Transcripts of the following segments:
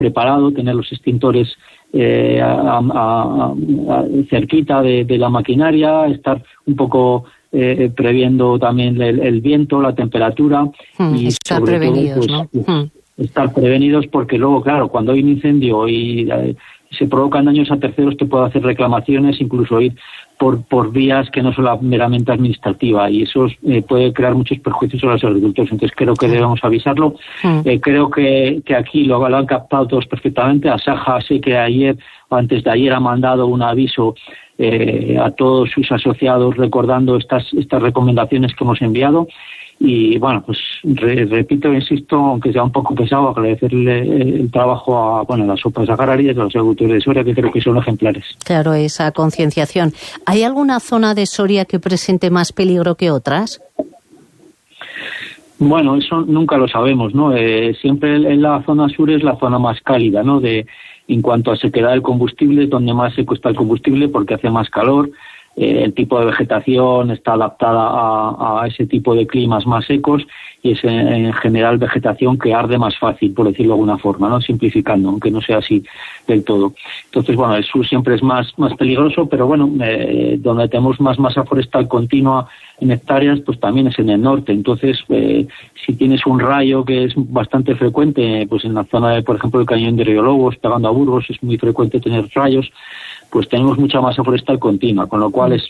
preparado, tener los extintores cerquita de la maquinaria, estar un poco previendo también el viento, la temperatura y estar prevenidos, todo, pues, ¿no? Estar prevenidos, porque luego, claro, cuando hay un incendio y se provocan daños a terceros, te puede hacer reclamaciones, incluso ir por vías que no son meramente administrativa, y eso puede crear muchos perjuicios a los agricultores. Entonces creo que debemos avisarlo. Creo que aquí lo han captado todos perfectamente. Asaja, sé que ayer o antes de ayer ha mandado un aviso a todos sus asociados recordando estas recomendaciones que hemos enviado. Y bueno, pues repito, insisto, aunque sea un poco pesado, agradecerle el trabajo a las OPAs agrarias, a los agricultores de Soria, que creo que son ejemplares. Claro, esa concienciación. ¿Hay alguna zona de Soria que presente más peligro que otras? Bueno, eso nunca lo sabemos, ¿no? Siempre en la zona sur es la zona más cálida, ¿no? En cuanto a sequedad del combustible, es donde más seco está el combustible porque hace más calor. El tipo de vegetación está adaptada a ese tipo de climas más secos, y es en general vegetación que arde más fácil, por decirlo de alguna forma, ¿no? Simplificando, aunque no sea así del todo. Entonces, bueno, el sur siempre es más peligroso, pero bueno, donde tenemos más masa forestal continua en hectáreas, pues también es en el norte. Entonces, si tienes un rayo que es bastante frecuente, pues en la zona de, por ejemplo, el Cañón de Río Lobos, pegando a Burgos, es muy frecuente tener rayos, pues tenemos mucha masa forestal continua, con lo cual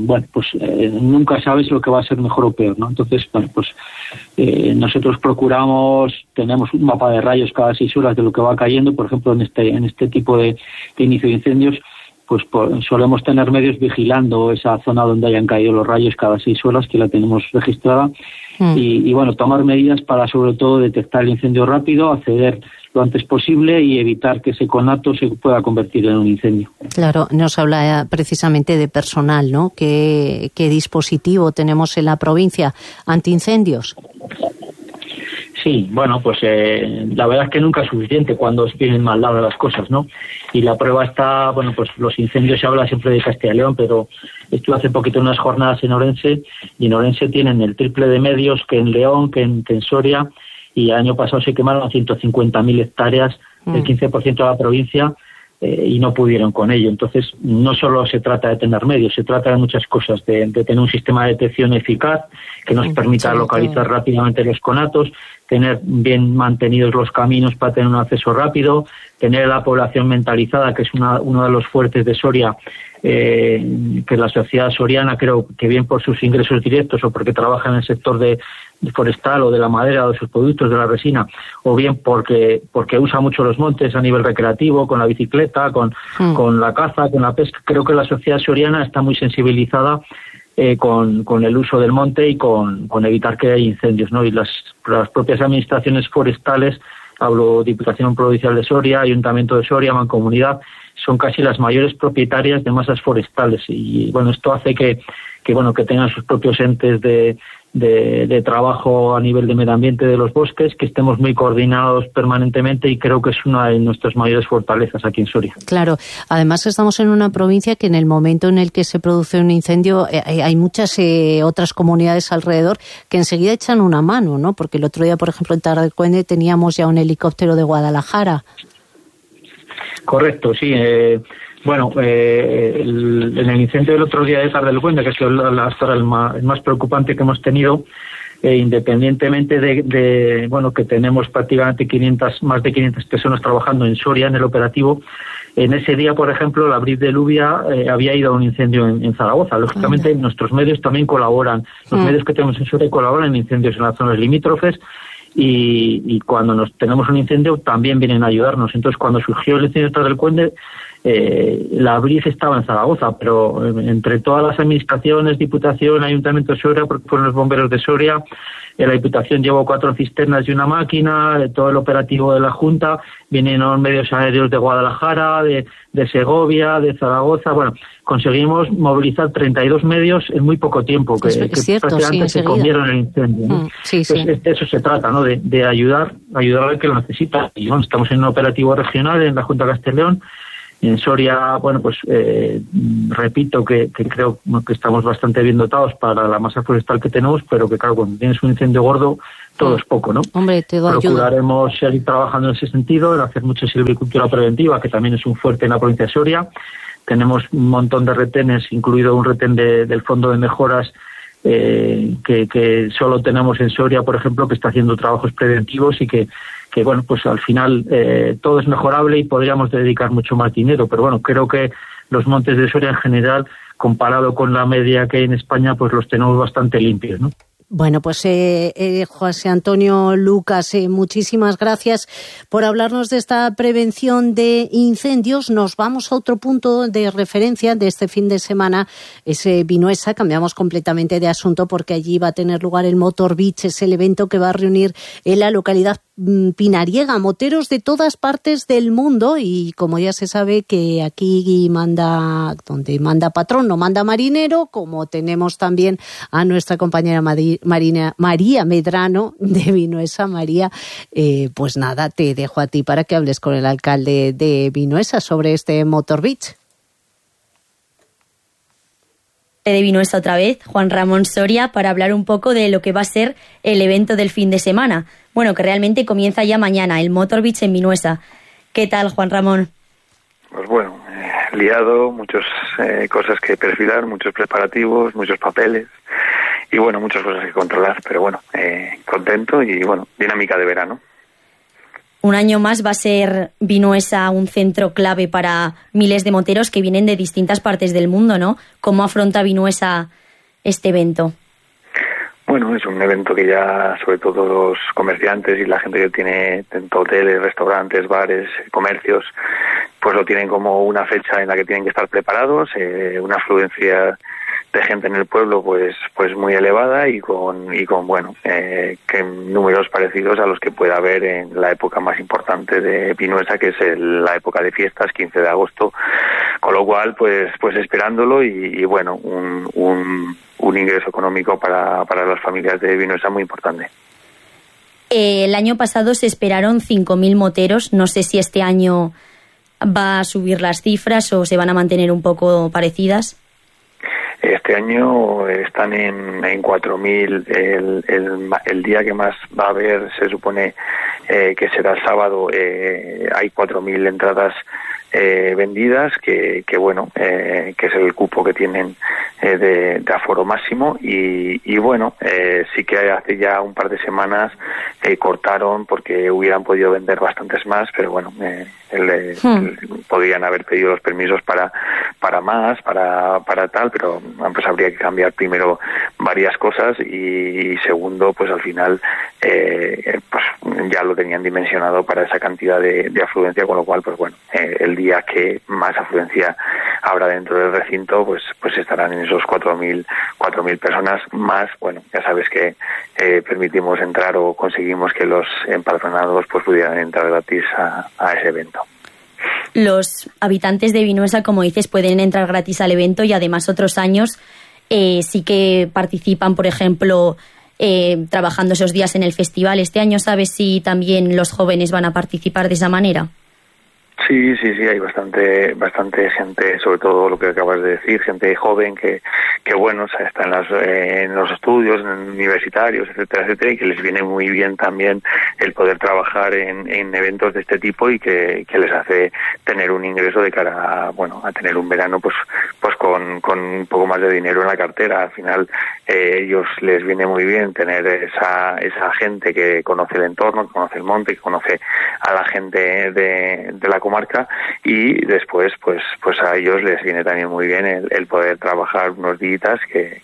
nunca sabes lo que va a ser mejor o peor, ¿no? Entonces, nosotros tenemos un mapa de rayos cada 6 horas de lo que va cayendo. Por ejemplo, en este tipo de inicio de incendios, pues solemos tener medios vigilando esa zona donde hayan caído los rayos cada 6 horas, que la tenemos registrada, y tomar medidas para, sobre todo, detectar el incendio rápido, acceder lo antes posible y evitar que ese conato se pueda convertir en un incendio. Claro, nos habla precisamente de personal, ¿no? ¿Qué dispositivo tenemos en la provincia antiincendios? Sí, bueno, pues la verdad es que nunca es suficiente cuando vienen mal dadas las cosas, ¿no? Y la prueba está, pues los incendios se habla siempre de Castilla y León, pero estuve hace poquito unas jornadas en Orense, y en Orense tienen el triple de medios que en León, que en Soria, y el año pasado se quemaron 150.000 hectáreas, el 15% de la provincia, y no pudieron con ello. Entonces, no solo se trata de tener medios, se trata de muchas cosas, de tener un sistema de detección eficaz que nos permita localizar rápidamente los conatos, tener bien mantenidos los caminos para tener un acceso rápido, tener la población mentalizada, que es uno de los fuertes de Soria, que la sociedad soriana, creo que bien por sus ingresos directos o porque trabaja en el sector de forestal o de la madera o de sus productos, de la resina, o bien porque usa mucho los montes a nivel recreativo, con la bicicleta, con la caza, con la pesca. Creo que la sociedad soriana está muy sensibilizada con el uso del monte y con evitar que haya incendios, ¿no? Y las propias administraciones forestales, hablo Diputación Provincial de Soria, Ayuntamiento de Soria, Mancomunidad, son casi las mayores propietarias de masas forestales, y bueno, esto hace que tengan sus propios entes de trabajo a nivel de medio ambiente de los bosques, que estemos muy coordinados permanentemente, y creo que es una de nuestras mayores fortalezas aquí en Soria. Claro, además estamos en una provincia que en el momento en el que se produce un incendio hay muchas otras comunidades alrededor que enseguida echan una mano, ¿no? Porque el otro día, por ejemplo, en Tardelcuende teníamos ya un helicóptero de Guadalajara. Correcto, sí. En el incendio del otro día de Tardelcuende, que es hasta el más preocupante que hemos tenido, independientemente de que tenemos prácticamente más de 500 personas trabajando en Soria en el operativo, en ese día, por ejemplo, el Abril de Lluvia había ido a un incendio en Zaragoza. Lógicamente, nuestros medios también colaboran. Los medios que tenemos en Soria colaboran en incendios en las zonas limítrofes, y cuando tenemos un incendio también vienen a ayudarnos. Entonces, cuando surgió el incendio de Tardelcuende, la Abril estaba en Zaragoza, pero entre todas las administraciones, Diputación, Ayuntamiento de Soria, porque fueron los bomberos de Soria, la Diputación llevó 4 cisternas y una máquina, de todo el operativo de la Junta, vinieron medios aéreos de Guadalajara, de Segovia, de Zaragoza. Bueno, conseguimos movilizar 32 medios en muy poco tiempo, que prácticamente se comieron el incendio, ¿no? De eso se trata, ¿no? De ayudar al que lo necesita. Y bueno, estamos en un operativo regional en la Junta de Castilla y León, En Soria, bueno, pues repito que creo que estamos bastante bien dotados para la masa forestal que tenemos, pero que claro, cuando tienes un incendio gordo, todo es poco, ¿no? Hombre, te doy Procuraremos seguir trabajando en ese sentido, en hacer mucha silvicultura preventiva, que también es un fuerte en la provincia de Soria. Tenemos un montón de retenes, incluido un retén del Fondo de Mejoras, que solo tenemos en Soria, por ejemplo, que está haciendo trabajos preventivos y que bueno, pues al final todo es mejorable y podríamos dedicar mucho más dinero, pero bueno, creo que los montes de Soria en general, comparado con la media que hay en España, pues los tenemos bastante limpios, ¿no? Bueno, pues José Antonio Lucas, muchísimas gracias por hablarnos de esta prevención de incendios. Nos vamos a otro punto de referencia de este fin de semana, es Vinuesa. Cambiamos completamente de asunto porque allí va a tener lugar el Motor Beach, es el evento que va a reunir en la localidad pinariega moteros de todas partes del mundo, y como ya se sabe que aquí manda, donde manda patrón no manda marinero, como tenemos también a nuestra compañera María Medrano de Vinuesa. María, pues nada, te dejo a ti para que hables con el alcalde de Vinuesa sobre este Motor Beach. De Vinuesa otra vez, Juan Ramón Soria, para hablar un poco de lo que va a ser el evento del fin de semana. Bueno, que realmente comienza ya mañana, el Motor Beach en Vinuesa. ¿Qué tal, Juan Ramón? Pues bueno, liado, muchas cosas que perfilar, muchos preparativos, muchos papeles y bueno, muchas cosas que controlar, pero bueno, contento y bueno, dinámica de verano. Un año más va a ser Vinuesa un centro clave para miles de moteros que vienen de distintas partes del mundo, ¿no? ¿Cómo afronta Vinuesa este evento? Bueno, es un evento que ya, sobre todo los comerciantes y la gente que tiene tanto hoteles, restaurantes, bares, comercios, pues lo tienen como una fecha en la que tienen que estar preparados, una afluencia de gente en el pueblo pues muy elevada y con bueno, que números parecidos a los que pueda haber en la época más importante de Vinuesa, que es la época de fiestas, 15 de agosto, con lo cual pues esperándolo y bueno, un ingreso económico para las familias de Vinuesa muy importante. El año pasado se esperaron 5.000 moteros, no sé si este año va a subir las cifras o se van a mantener un poco parecidas. Este año están en 4.000. El día que más va a haber se supone que será el sábado. Hay 4.000 entradas vendidas, que bueno, que es el cupo que tienen de aforo máximo y bueno, sí que hace ya un par de semanas cortaron porque hubieran podido vender bastantes más, pero bueno, podrían haber pedido los permisos para más, para tal, pero pues habría que cambiar primero varias cosas y segundo, pues al final pues ya lo tenían dimensionado para esa cantidad de afluencia, con lo cual pues bueno, el día que más afluencia habrá dentro del recinto, pues estarán en esos 4.000 personas más. Bueno, ya sabes que permitimos entrar o conseguimos que los empadronados pues pudieran entrar gratis a ese evento. Los habitantes de Vinuesa, como dices, pueden entrar gratis al evento y además otros años sí que participan, por ejemplo, trabajando esos días en el festival. ¿Este año sabes si también los jóvenes van a participar de esa manera? Sí, hay bastante gente, sobre todo lo que acabas de decir, gente joven que bueno, está en los estudios universitarios, etcétera, y que les viene muy bien también el poder trabajar en eventos de este tipo y que les hace tener un ingreso de cara a tener un verano pues con un poco más de dinero en la cartera. Al final ellos les viene muy bien tener esa gente que conoce el entorno, que conoce el monte, que conoce a la gente de la comarca, y después pues a ellos les viene también muy bien el poder trabajar unos días que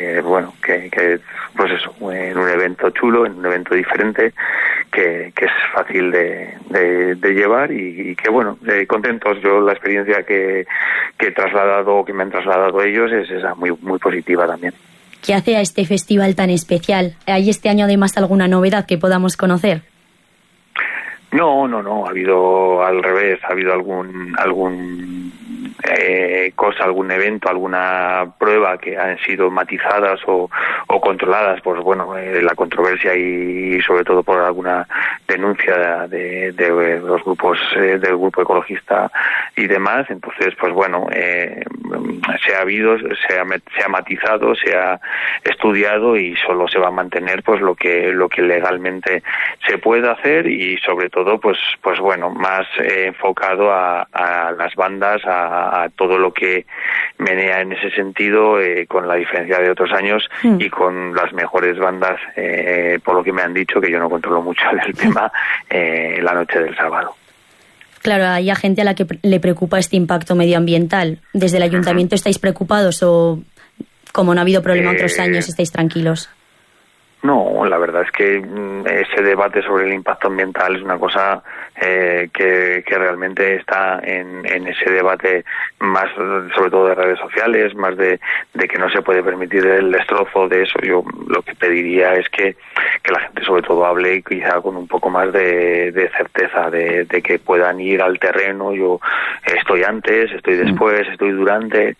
pues eso, en un evento chulo, en un evento diferente, que es fácil de llevar y que bueno, contentos. Yo la experiencia que he trasladado o que me han trasladado ellos es esa, muy muy positiva también. ¿Qué hace a este festival tan especial? ¿Hay este año además alguna novedad que podamos conocer? No, ha habido al revés, ha habido algún cosa, algún evento, alguna prueba que han sido matizadas o controladas, pues bueno, la controversia y sobre todo por alguna denuncia de los grupos del grupo ecologista y demás. Entonces, pues bueno, se ha matizado, se ha estudiado y solo se va a mantener pues lo que legalmente se puede hacer y sobre todo pues bueno, más enfocado a las bandas, a todo lo que menea en ese sentido, con la diferencia de otros años y con las mejores bandas, por lo que me han dicho, que yo no controlo mucho del tema, la noche del sábado. Claro, hay gente a la que le preocupa este impacto medioambiental. ¿Desde el ayuntamiento estáis preocupados o, como no ha habido problema otros años, estáis tranquilos? No, la verdad es que ese debate sobre el impacto ambiental es una cosa que realmente está en ese debate más, sobre todo de redes sociales, más de que no se puede permitir el destrozo de eso. Yo lo que pediría es que la gente sobre todo hable quizá con un poco más de certeza, de que puedan ir al terreno. Yo estoy antes, estoy después, estoy durante,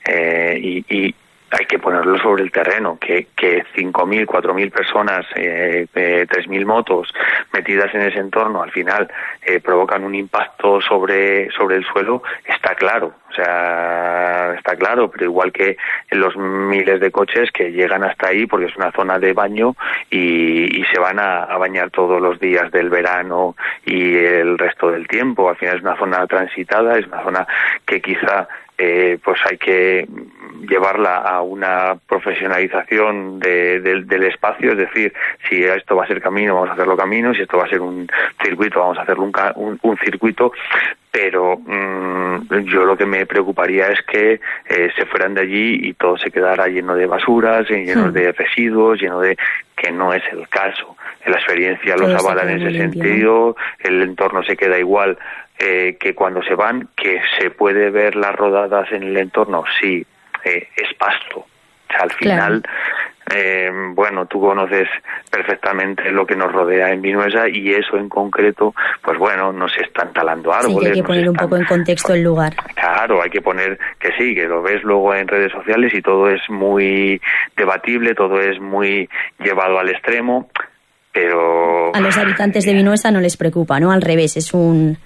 y hay que ponerlo sobre el terreno, que 5.000, 4.000 personas, 3.000 motos metidas en ese entorno, al final provocan un impacto sobre el suelo, está claro. O sea, está claro, pero igual que los miles de coches que llegan hasta ahí porque es una zona de baño y se van a bañar todos los días del verano y el resto del tiempo. Al final es una zona transitada, es una zona que quizá pues hay que llevarla a una profesionalización del espacio, es decir, si esto va a ser camino, vamos a hacerlo camino, si esto va a ser un circuito, vamos a hacerlo un circuito, pero yo lo que me preocuparía es que se fueran de allí y todo se quedara lleno de basuras, lleno de residuos, lleno de... que no es el caso. La experiencia los avala en ese sentido, el entorno se queda igual que cuando se van, que se puede ver las rodadas en el entorno, sí, es pasto. O sea, al final, bueno, tú conoces perfectamente lo que nos rodea en Vinuesa y eso en concreto, pues bueno, no se están talando árboles. Sí, hay que poner un poco en contexto el lugar. Claro, hay que poner que sí, que lo ves luego en redes sociales y todo es muy debatible, todo es muy llevado al extremo, pero... A los habitantes de Vinuesa no les preocupa, ¿no? Al revés, es una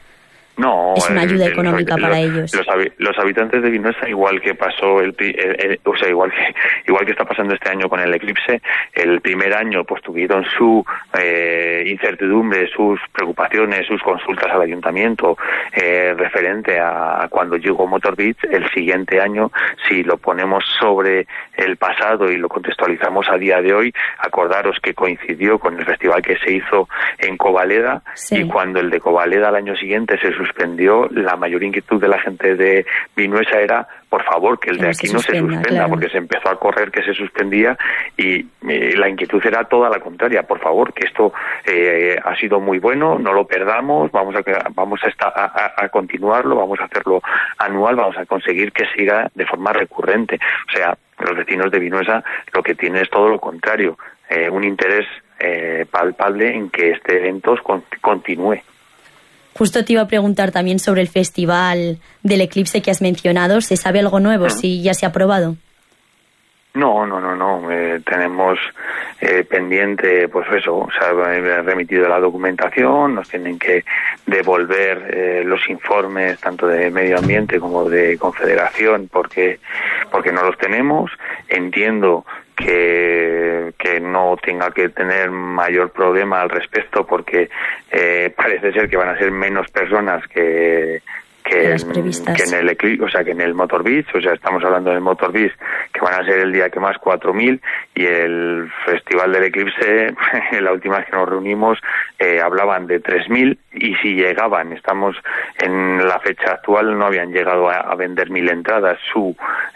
ayuda económica para ellos. Los habitantes de Vinuesa, igual que pasó o sea, igual que está pasando este año con el eclipse, el primer año pues tuvieron su incertidumbre, sus preocupaciones, sus consultas al ayuntamiento referente a cuando llegó Motor Beach. El siguiente año, si lo ponemos sobre el pasado y lo contextualizamos a día de hoy, acordaros que coincidió con el festival que se hizo en Covaleda, sí. Y cuando el de Covaleda al año siguiente se suspendió, la mayor inquietud de la gente de Vinuesa era, por favor, que el de aquí no se suspenda, claro. Porque se empezó a correr que se suspendía y la inquietud era toda la contraria. Por favor, que esto ha sido muy bueno, no lo perdamos, vamos a continuarlo, vamos a hacerlo anual, vamos a conseguir que siga de forma recurrente. O sea, los vecinos de Vinuesa lo que tienen es todo lo contrario, un interés palpable en que este evento continúe. Justo te iba a preguntar también sobre el festival del eclipse que has mencionado. ¿Se sabe algo nuevo? ¿Si ya se ha aprobado? No. Tenemos pendiente, pues eso, o sea, remitido la documentación, nos tienen que devolver los informes tanto de medio ambiente como de confederación porque no los tenemos. Entiendo que no tenga que tener mayor problema al respecto porque parece ser que van a ser menos personas que en el eclipse, o sea, que en el Motor Beach, o sea, estamos hablando del Motor Beach, que van a ser el día que más 4.000, y el Festival del Eclipse, la última vez que nos reunimos, hablaban de 3.000, y si llegaban, estamos en la fecha actual, no habían llegado a vender 1.000 entradas. Su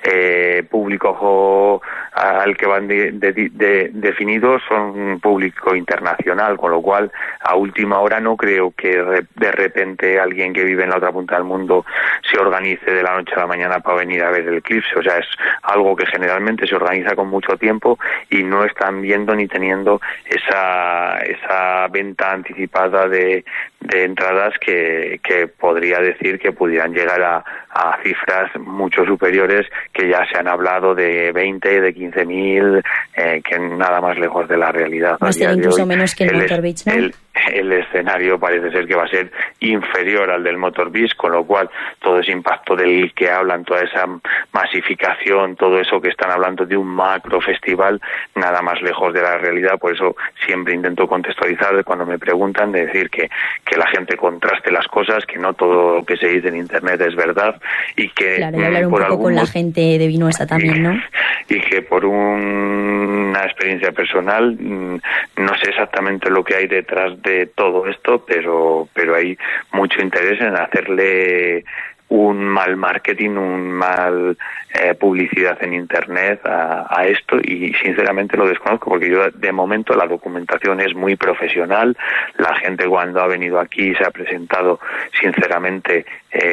público al que van definidos son un público internacional, con lo cual a última hora no creo que de repente alguien que vive en la otra punta del mundo se organice de la noche a la mañana para venir a ver el eclipse. O sea, es algo que generalmente se organiza con mucho tiempo y no están viendo ni teniendo esa venta anticipada de entradas que podría decir que pudieran llegar a cifras mucho superiores, que ya se han hablado de 20, de 15.000, que nada más lejos de la realidad. Va a ser incluso menos que el Motor Beach, ¿no? El escenario parece ser que va a ser inferior al del Motor Beach, con lo cual todo ese impacto del que hablan, toda esa masificación, todo eso que están hablando de un macro festival, nada más lejos de la realidad. Por eso siempre intento contextualizar cuando me preguntan, de decir que la gente contraste las cosas, que no todo lo que se dice en Internet es verdad, y que claro, y hablar un poco con la gente de Vinuesa también, ¿no? Y que por una experiencia personal, no sé exactamente lo que hay detrás de todo esto, pero hay mucho interés en hacerle un mal marketing, un mal publicidad en Internet a esto, y sinceramente lo desconozco, porque yo de momento la documentación es muy profesional. La gente cuando ha venido aquí se ha presentado, sinceramente,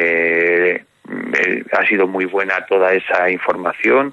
ha sido muy buena toda esa información,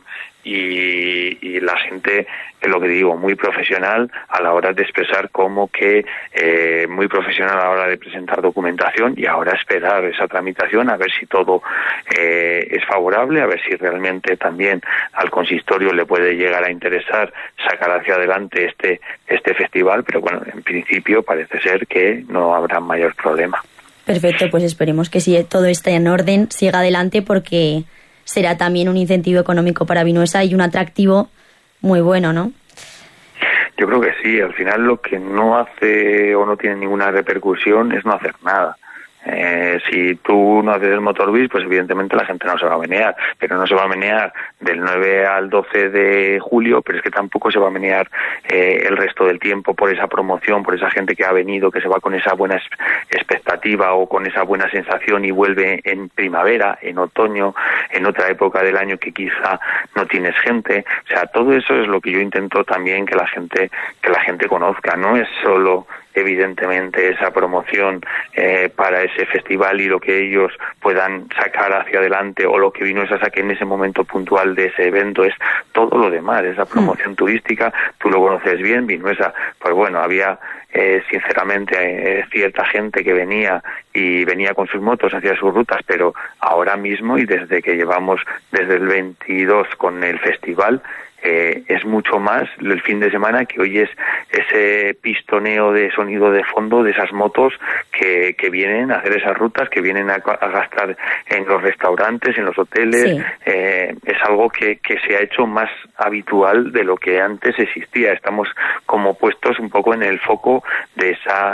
y la gente, lo que digo, muy profesional a la hora de expresar, como que muy profesional a la hora de presentar documentación, y ahora esperar esa tramitación a ver si todo es favorable, a ver si realmente también al consistorio le puede llegar a interesar sacar hacia adelante este festival, pero bueno, en principio parece ser que no habrá mayor problema. Perfecto, pues esperemos que si todo está en orden siga adelante, porque será también un incentivo económico para Vinuesa y un atractivo muy bueno, ¿no? Yo creo que sí. Al final lo que no hace o no tiene ninguna repercusión es no hacer nada. Si tú no haces el Motor Beach, pues evidentemente la gente no se va a menear, pero no se va a menear del 9 al 12 de julio, pero es que tampoco se va a menear el resto del tiempo por esa promoción, por esa gente que ha venido, que se va con esa buena expectativa o con esa buena sensación y vuelve en primavera, en otoño, en otra época del año que quizá no tienes gente. O sea, todo eso es lo que yo intento también que la gente conozca. No es solo evidentemente esa promoción para ese festival y lo que ellos puedan sacar hacia adelante, o lo que Vinuesa saque en ese momento puntual de ese evento, es todo lo demás, esa promoción turística. Tú lo conoces bien, Vinuesa, pues bueno, había sinceramente cierta gente que venía con sus motos hacia sus rutas, pero ahora mismo, y desde que llevamos desde el 22 con el festival, es mucho más el fin de semana, que oyes ese pistoneo de sonido de fondo de esas motos que vienen a hacer esas rutas, que vienen a gastar en los restaurantes, en los hoteles. Sí. Es algo que se ha hecho más habitual de lo que antes existía. Estamos como puestos un poco en el foco de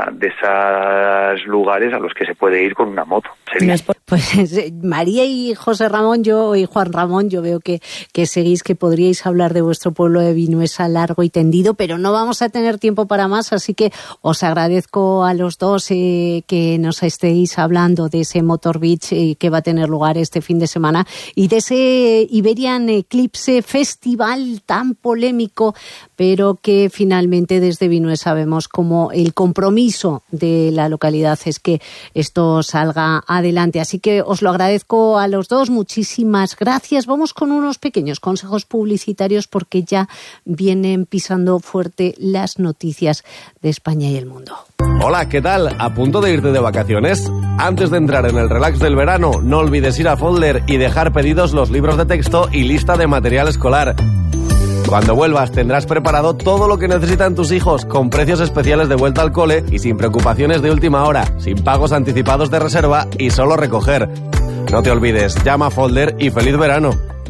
esos lugares a los que se puede ir con una moto. Pues María y José Ramón, y Juan Ramón, yo veo que seguís, que podríais hablar de vuestro pueblo de Vinuesa largo y tendido, pero no vamos a tener tiempo para más, así que os agradezco a los dos que nos estéis hablando de ese Motor Beach que va a tener lugar este fin de semana, y de ese Iberian Eclipse Festival tan polémico, pero que finalmente desde Vinuesa vemos como el compromiso de la localidad es que esto salga adelante. Así que os lo agradezco a los dos, muchísimas gracias. Vamos con unos pequeños consejos publicitarios, porque ya vienen pisando fuerte las noticias de España y el mundo. Hola, ¿qué tal? ¿A punto de irte de vacaciones? Antes de entrar en el relax del verano, no olvides ir a Folder y dejar pedidos los libros de texto y lista de material escolar. Cuando vuelvas tendrás preparado todo lo que necesitan tus hijos, con precios especiales de vuelta al cole y sin preocupaciones de última hora, sin pagos anticipados de reserva y solo recoger. No te olvides, llama a Folder y ¡feliz verano!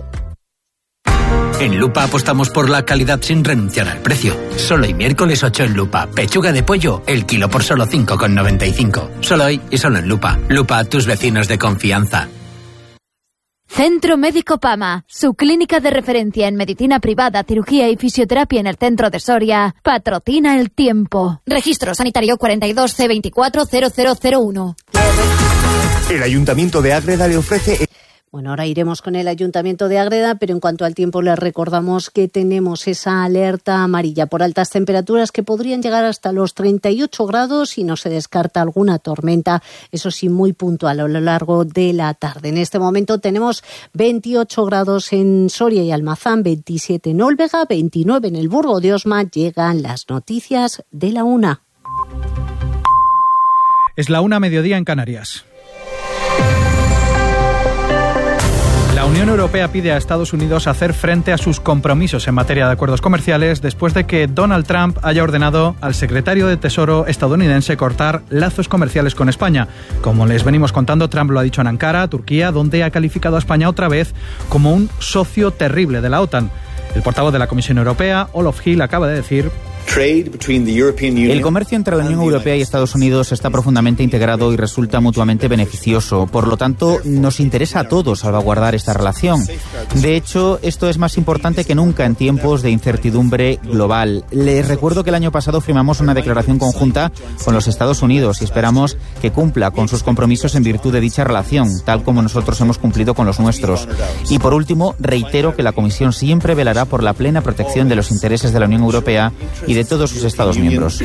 En Lupa apostamos por la calidad sin renunciar al precio. Solo hoy miércoles 8 en Lupa. Pechuga de pollo, el kilo por solo 5,95. Solo hoy y solo en Lupa. Lupa, tus vecinos de confianza. Centro Médico Pama, su clínica de referencia en medicina privada, cirugía y fisioterapia en el centro de Soria, patrocina el tiempo. Registro sanitario 42 C24 0001. El Ayuntamiento de Ágreda le ofrece... Bueno, ahora iremos con el Ayuntamiento de Ágreda, pero en cuanto al tiempo les recordamos que tenemos esa alerta amarilla por altas temperaturas que podrían llegar hasta los 38 grados y no se descarta alguna tormenta, eso sí, muy puntual a lo largo de la tarde. En este momento tenemos 28 grados en Soria y Almazán, 27 en Olvega, 29 en el Burgo de Osma. Llegan las noticias de la 1. Es la 1:00 en Canarias. La Unión Europea pide a Estados Unidos hacer frente a sus compromisos en materia de acuerdos comerciales después de que Donald Trump haya ordenado al secretario de Tesoro estadounidense cortar lazos comerciales con España. Como les venimos contando, Trump lo ha dicho en Ankara, Turquía, donde ha calificado a España otra vez como un socio terrible de la OTAN. El portavoz de la Comisión Europea, Olof Hill, acaba de decir: el comercio entre la Unión Europea y Estados Unidos está profundamente integrado y resulta mutuamente beneficioso. Por lo tanto, nos interesa a todos salvaguardar esta relación. De hecho, esto es más importante que nunca en tiempos de incertidumbre global. Les recuerdo que el año pasado firmamos una declaración conjunta con los Estados Unidos y esperamos que cumpla con sus compromisos en virtud de dicha relación, tal como nosotros hemos cumplido con los nuestros. Y por último, reitero que la Comisión siempre velará por la plena protección de los intereses de la Unión Europea y de todos sus Estados miembros.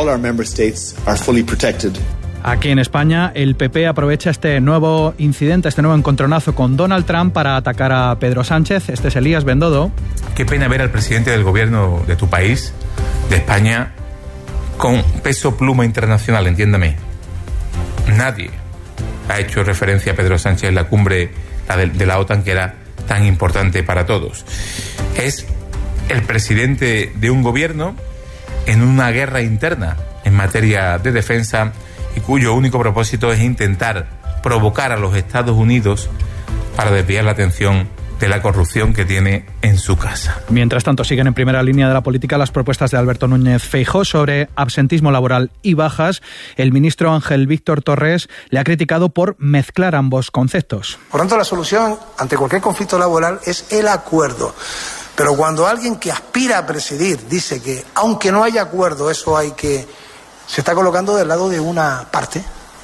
Aquí en España, el PP aprovecha este nuevo incidente, este nuevo encontronazo con Donald Trump para atacar a Pedro Sánchez. Este es Elías Bendodo. Qué pena ver al presidente del gobierno de tu país, de España, con peso pluma internacional, entiéndame. Nadie ha hecho referencia a Pedro Sánchez en la cumbre de la OTAN, que era tan importante para todos. Es el presidente de un gobierno en una guerra interna en materia de defensa y cuyo único propósito es intentar provocar a los Estados Unidos para desviar la atención de la corrupción que tiene en su casa. Mientras tanto, siguen en primera línea de la política las propuestas de Alberto Núñez Feijóo sobre absentismo laboral y bajas. El ministro Ángel Víctor Torres le ha criticado por mezclar ambos conceptos. Por tanto, la solución ante cualquier conflicto laboral es el acuerdo. Pero cuando alguien que aspira a presidir dice que aunque no haya acuerdo, eso hay que... se está colocando del lado de una parte.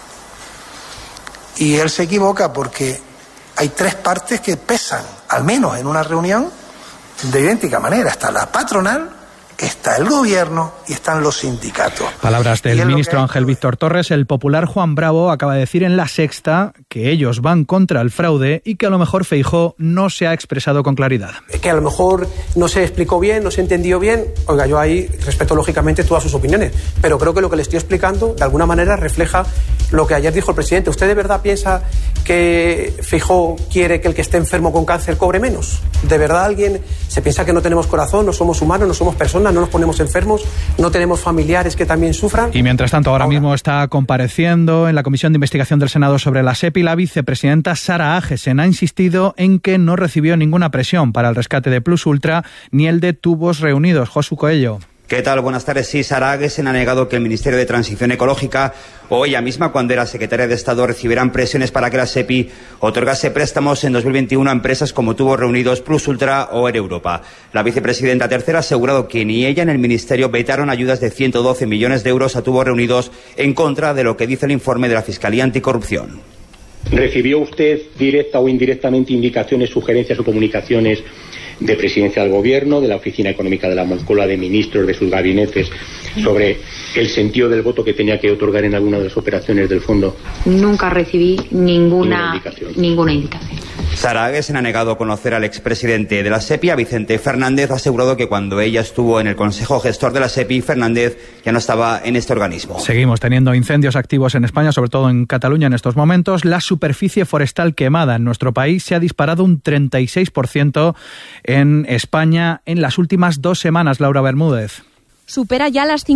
Y él se equivoca porque hay tres partes que pesan, al menos en una reunión, de idéntica manera. Está la patronal, está el gobierno y están los sindicatos. Palabras del ministro Ángel Víctor Torres. El popular Juan Bravo acaba de decir en La Sexta que ellos van contra el fraude y que a lo mejor Feijóo no se ha expresado con claridad. Que a lo mejor no se explicó bien, no se entendió bien. Oiga, yo ahí respeto lógicamente todas sus opiniones, pero creo que lo que le estoy explicando de alguna manera refleja lo que ayer dijo el presidente. ¿Usted de verdad piensa que Feijóo quiere que el que esté enfermo con cáncer cobre menos? ¿De verdad alguien se piensa que no tenemos corazón, no somos humanos, no somos personas, no nos ponemos enfermos, no tenemos familiares que también sufran? Y mientras tanto, ahora mismo está compareciendo en la Comisión de Investigación del Senado sobre la SEPI la vicepresidenta Sara Agesen. Ha insistido en que no recibió ninguna presión para el rescate de Plus Ultra ni el de Tubos Reunidos. Josu Coello. ¿Qué tal? Buenas tardes. Sí, Sara Agesen ha negado que el Ministerio de Transición Ecológica o ella misma, cuando era secretaria de Estado, recibieran presiones para que la SEPI otorgase préstamos en 2021 a empresas como Tubos Reunidos, Plus Ultra o Air Europa. La vicepresidenta tercera ha asegurado que ni ella ni el Ministerio vetaron ayudas de 112 millones de euros a Tubos Reunidos, en contra de lo que dice el informe de la Fiscalía Anticorrupción. ¿Recibió usted directa o indirectamente indicaciones, sugerencias o comunicaciones de Presidencia del Gobierno, de la Oficina Económica de la Moncloa, de ministros, de sus gabinetes, sobre el sentido del voto que tenía que otorgar en alguna de las operaciones del fondo? Nunca recibí ninguna indicación. Sara Agesen ha negado conocer al expresidente de la SEPI, a Vicente Fernández. Ha asegurado que cuando ella estuvo en el Consejo Gestor de la SEPI, Fernández ya no estaba en este organismo. Seguimos teniendo incendios activos en España, sobre todo en Cataluña en estos momentos. La superficie forestal quemada en nuestro país se ha disparado un 36% en España en las últimas 2 semanas. Laura Bermúdez. Supera ya las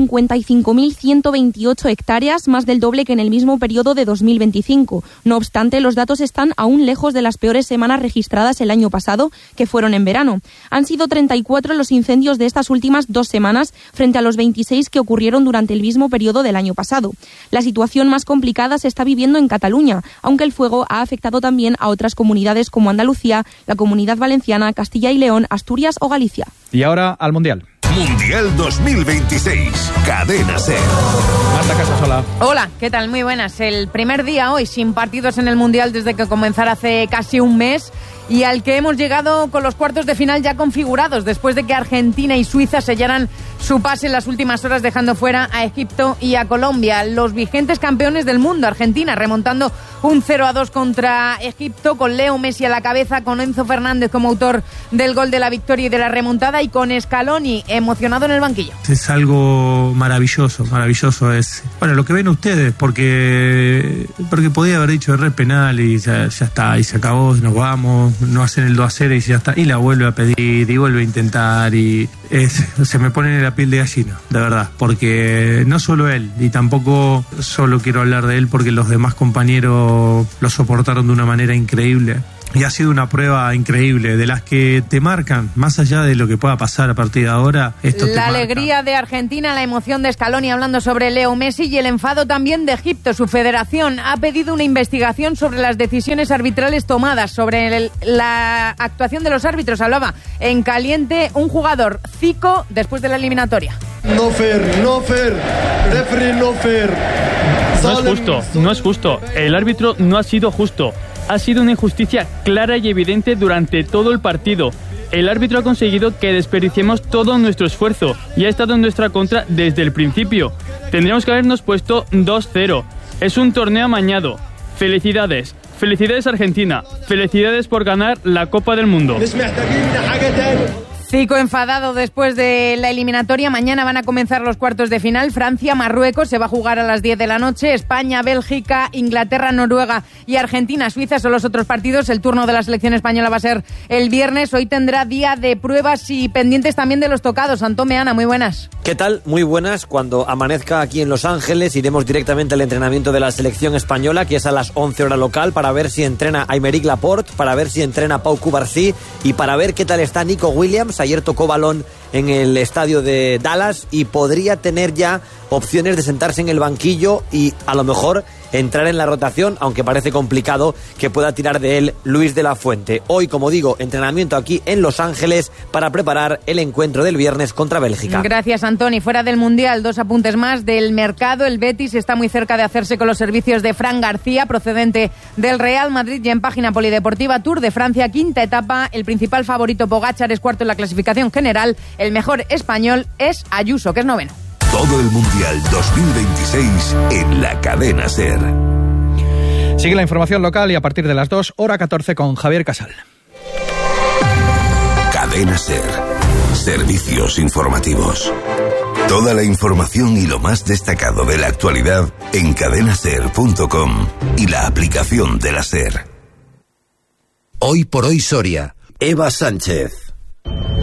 55.128 hectáreas, más del doble que en el mismo periodo de 2025. No obstante, los datos están aún lejos de las peores semanas registradas el año pasado, que fueron en verano. Han sido 34 los incendios de estas últimas 2 semanas, frente a los 26 que ocurrieron durante el mismo periodo del año pasado. La situación más complicada se está viviendo en Cataluña, aunque el fuego ha afectado también a otras comunidades como Andalucía, la Comunidad Valenciana, Castilla y León, Asturias o Galicia. Y ahora al Mundial. Mundial 2026, Cadena SER. Marta Casasola. Hola, ¿qué tal? Muy buenas. El primer día hoy sin partidos en el Mundial desde que comenzara hace casi un mes y al que hemos llegado con los cuartos de final ya configurados después de que Argentina y Suiza sellaran su pase en las últimas horas, dejando fuera a Egipto y a Colombia. Los vigentes campeones del mundo, Argentina, remontando un 0-2 contra Egipto, con Leo Messi a la cabeza, con Enzo Fernández como autor del gol de la victoria y de la remontada, y con Scaloni emocionado en el banquillo. Es algo maravilloso, maravilloso. Es, bueno, lo que ven ustedes, porque podía haber dicho error penal y ya está, y se acabó, nos vamos, no hacen el 2-0 y ya está, y la vuelve a pedir y vuelve a intentar, y se me pone la piel de gallina, de verdad, porque no solo él, y tampoco solo quiero hablar de él porque los demás compañeros lo soportaron de una manera increíble. Y ha sido una prueba increíble, de las que te marcan, más allá de lo que pueda pasar a partir de ahora. Esto la alegría de Argentina, la emoción de Scaloni hablando sobre Leo Messi y el enfado también de Egipto. Su federación ha pedido una investigación sobre las decisiones arbitrales tomadas, sobre la actuación de los árbitros. Hablaba en caliente un jugador, Zico, después de la eliminatoria. No fair, referee no fair. No es justo. El árbitro no ha sido justo. Ha sido una injusticia clara y evidente durante todo el partido. El árbitro ha conseguido que desperdiciemos todo nuestro esfuerzo y ha estado en nuestra contra desde el principio. Tendríamos que habernos puesto 2-0. Es un torneo amañado. Felicidades. Felicidades Argentina. Felicidades por ganar la Copa del Mundo. Zico enfadado después de la eliminatoria. Mañana van a comenzar los cuartos de final. Francia, Marruecos, se va a jugar a las 10 de la noche. España, Bélgica, Inglaterra, Noruega y Argentina, Suiza son los otros partidos. El turno de la selección española va a ser el viernes. Hoy tendrá día de pruebas y pendientes también de los tocados. Antón Meana, muy buenas. ¿Qué tal? Muy buenas. Cuando amanezca aquí en Los Ángeles iremos directamente al entrenamiento de la selección española, que es a las 11 hora local, para ver si entrena Aymeric Laporte, para ver si entrena Pau Cubarsí y para ver qué tal está Nico Williams. Ayer tocó balón en el estadio de Dallas y podría tener ya opciones de sentarse en el banquillo y a lo mejor entrar en la rotación, aunque parece complicado que pueda tirar de él Luis de la Fuente. Hoy, como digo, entrenamiento aquí en Los Ángeles para preparar el encuentro del viernes contra Bélgica. Gracias, Antoni. Fuera del Mundial, 2 apuntes más del mercado. El Betis está muy cerca de hacerse con los servicios de Fran García, procedente del Real Madrid, y en página polideportiva Tour de Francia, quinta etapa. El principal favorito, Pogačar, es cuarto en la clasificación general. El mejor español es Ayuso, que es noveno. Todo el Mundial 2026 en la cadena SER. Sigue la información local y a partir de las 2, hora 14 con Javier Casal. Cadena SER. Servicios informativos. Toda la información y lo más destacado de la actualidad en cadenaser.com y la aplicación de la SER. Hoy por hoy Soria. Eva Sánchez.